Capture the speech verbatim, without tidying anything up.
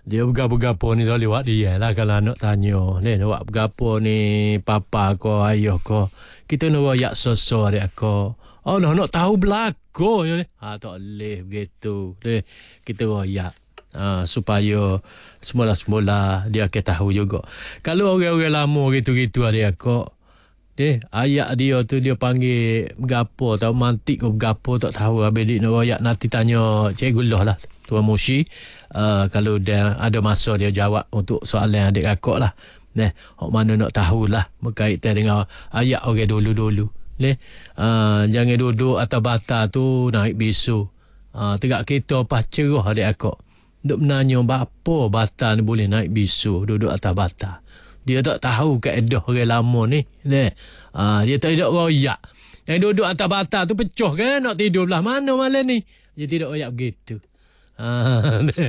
Dia bergapo-gapo ni tak lewat dia lah kalau nak tanya. Ni nak bergapo ni papa ko, ayah ko. Kita nak royak sosok dia ko. Oh nak, nak tahu belako. Ha, tak boleh begitu. Ni, kita royak. Ha, supaya semula-semula dia akan tahu juga. Kalau orang-orang lama gitu-gitu dia ko. Eh, ayat dia tu dia panggil gapo tahu mantik ke gapo tak tahu. Habis dia nak royak nanti tanya Cikgu Loh lah. Tuan Mushi, uh, kalau dia ada masa dia jawab untuk soalan adik kakak lah. Neh, hok mana nak tahulah berkaitan dengan ayat orang dulu-dulu. Neh, uh, jangan duduk atas bata tu naik bisu. Uh, tegak kita pas cerah adik kakak. Duk menanya bapa bata ni boleh naik bisu duduk atas bata. Dia tak tahu kaedah orang lama ni. Neh, uh, dia tak ada royak. Yang duduk atas bata tu pecah kan nak tidur belah mana malam ni. Dia tidak royak begitu. Ah,